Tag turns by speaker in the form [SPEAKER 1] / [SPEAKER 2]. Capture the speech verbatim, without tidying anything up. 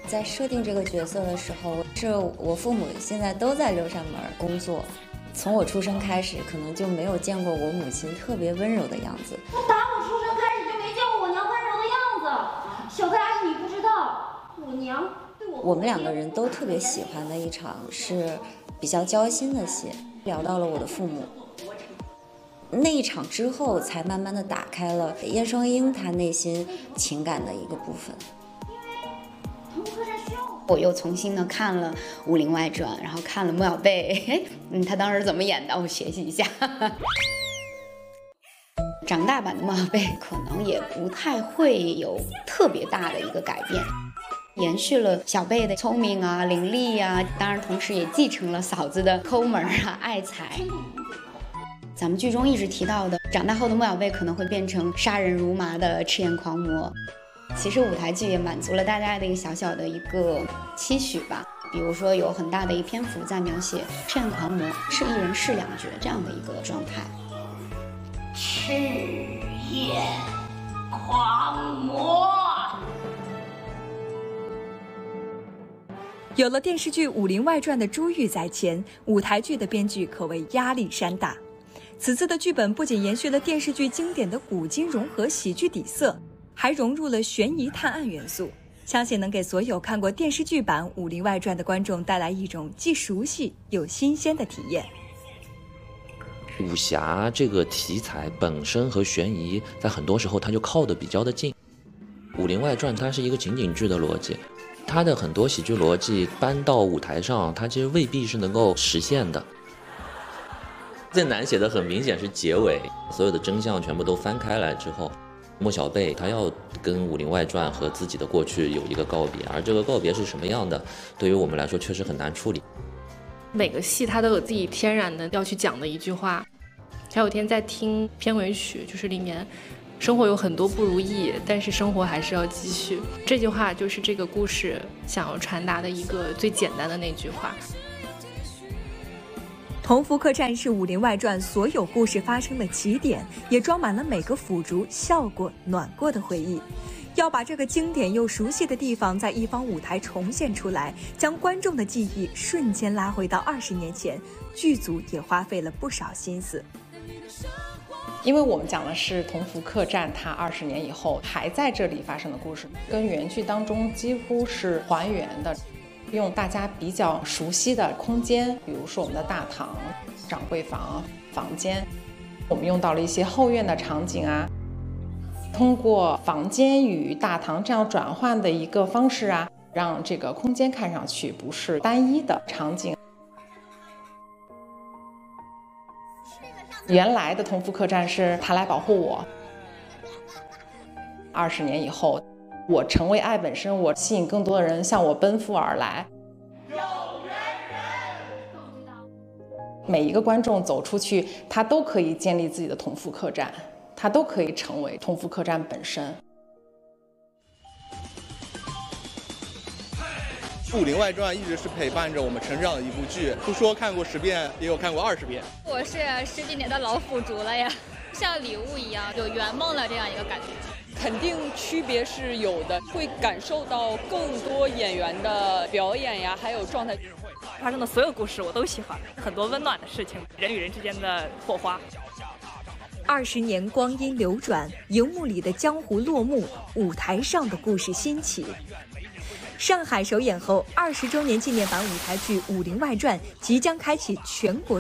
[SPEAKER 1] 在设定这个角色的时候，是我父母现在都在六扇门工作，从我出生开始，可能就没有见过我母亲特别温柔的样子。
[SPEAKER 2] 我打我出生开始就没见过我娘温柔的样子。小黑阿姨，你不知道，我娘对我……
[SPEAKER 1] 我们两个人都特别喜欢的一场是比较交心的戏，聊到了我的父母。那一场之后，才慢慢的打开了叶双鹰她内心情感的一个部分。
[SPEAKER 3] 我又重新的看了《武林外传》，然后看了莫小贝，嗯，他当时怎么演的，我学习一下。长大版的莫小贝可能也不太会有特别大的一个改变，延续了小贝的聪明啊、伶俐啊，当然同时也继承了嫂子的抠门啊、爱财。咱们剧中一直提到的，长大后的莫小贝可能会变成杀人如麻的赤焰狂魔。其实舞台剧也满足了大家的一个小小的一个期许吧，比如说有很大的一篇幅在描写赤焰狂魔是一人饰两角这样的一个状态。
[SPEAKER 2] 赤焰狂魔。
[SPEAKER 4] 有了电视剧《武林外传》的珠玉在前，舞台剧的编剧可谓压力山大。此次的剧本不仅延续了电视剧经典的古今融合喜剧底色，还融入了悬疑探案元素，相信能给所有看过电视剧版《武林外传》的观众带来一种既熟悉又新鲜的体验。
[SPEAKER 5] 武侠这个题材本身和悬疑在很多时候它就靠得比较的近，《武林外传》它是一个情景剧的逻辑，它的很多喜剧逻辑搬到舞台上，它其实未必是能够实现的。最难写的很明显是结尾，所有的真相全部都翻开来之后，莫小贝他要跟《武林外传》和自己的过去有一个告别，而这个告别是什么样的，对于我们来说确实很难处理。
[SPEAKER 6] 每个戏它都有自己天然的要去讲的一句话。前有天在听片尾曲，就是里面生活有很多不如意，但是生活还是要继续，这句话就是这个故事想要传达的一个最简单的那句话。
[SPEAKER 4] 同福客栈是《武林外传》所有故事发生的起点，也装满了每个腐竹笑过暖过的回忆。要把这个经典又熟悉的地方在一方舞台重现出来，将观众的记忆瞬间拉回到二十年前，剧组也花费了不少心思。
[SPEAKER 7] 因为我们讲的是同福客栈它二十年以后还在这里发生的故事，跟原剧当中几乎是还原的，用大家比较熟悉的空间，比如说我们的大堂、掌柜房、房间，我们用到了一些后院的场景啊，通过房间与大堂这样转换的一个方式啊，让这个空间看上去不是单一的场景。原来的同福客栈是他来保护我，二十年以后我成为爱本身，我吸引更多的人向我奔赴而来。每一个观众走出去，他都可以建立自己的同福客栈，他都可以成为同福客栈本身。
[SPEAKER 8] 《武林外传》一直是陪伴着我们成长的一部剧，不说看过十遍，也有看过二十遍。
[SPEAKER 9] 我是十几年的老腐竹了呀，像礼物一样，有圆梦了这样一个感觉。
[SPEAKER 10] 肯定区别是有的，会感受到更多演员的表演呀，还有状态。
[SPEAKER 11] 发生的所有故事我都喜欢，很多温暖的事情，人与人之间的火花。
[SPEAKER 4] 二十年光阴流转，荧幕里的江湖落幕，舞台上的故事兴起。上海首演后，二十周年纪念版舞台剧《武林外传》即将开启全国